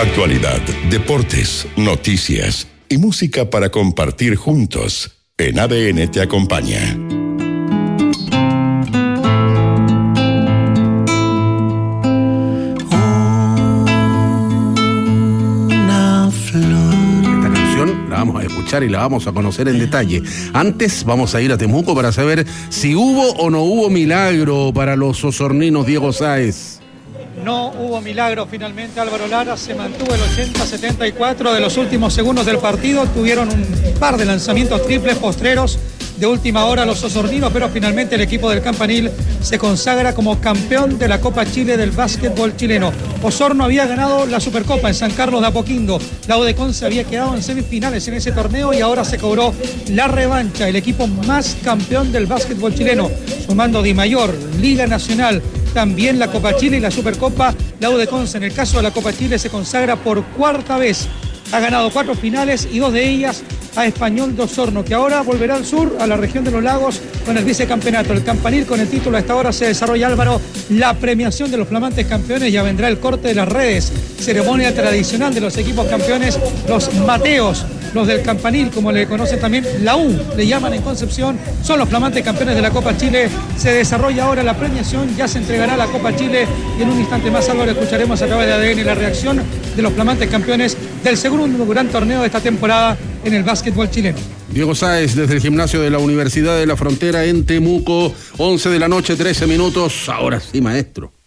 Actualidad, deportes, noticias y música para compartir juntos. En ADN te acompaña. La vamos a escuchar y la vamos a conocer en detalle. Antes vamos a ir a Temuco para saber si hubo o no hubo milagro para los osorninos, Diego Sáez. No hubo milagro finalmente. Álvaro Lara se mantuvo el 80-74 de los últimos segundos del partido. Tuvieron un par de lanzamientos triples postreros de última hora los osorninos, pero finalmente el equipo del Campanil se consagra como campeón de la Copa Chile del básquetbol chileno. Osorno había ganado la Supercopa en San Carlos de Apoquindo. La U de Conce había quedado en semifinales en ese torneo y ahora se cobró la revancha. El equipo más campeón del básquetbol chileno, sumando Di Mayor, Liga Nacional, también la Copa Chile y la Supercopa. La U de Conce, en el caso de la Copa Chile, se consagra por cuarta vez. Ha ganado 4 finales y 2 de ellas a Español de Osorno, que ahora volverá al sur, a la región de los lagos, con el vicecampeonato. El Campanil con el título. A esta hora se desarrolla, Álvaro, la premiación de los flamantes campeones. Ya vendrá el corte de las redes, ceremonia tradicional de los equipos campeones, los Mateos, los del Campanil, como le conocen también, la U, le llaman en Concepción, son los flamantes campeones de la Copa Chile. Se desarrolla ahora la premiación, ya se entregará la Copa Chile y en un instante más, Álvaro, escucharemos a través de ADN la reacción de los flamantes campeones del segundo gran torneo de esta temporada en el básquetbol chileno. Diego Sáez desde el gimnasio de la Universidad de la Frontera en Temuco, 11 de la noche, 13 minutos. Ahora sí, maestro.